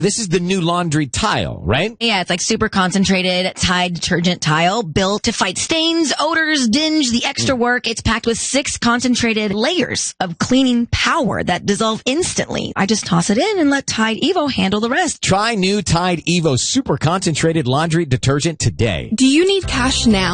This is the new laundry tile, right? Yeah, it's like super concentrated Tide detergent tile built to fight stains, odors, dinge, the extra work. It's packed with 6 concentrated layers of cleaning power that dissolve instantly. I just toss it in and let Tide Evo handle the rest. Try new Tide Evo Super Concentrated Laundry Detergent today. Do you need cash now?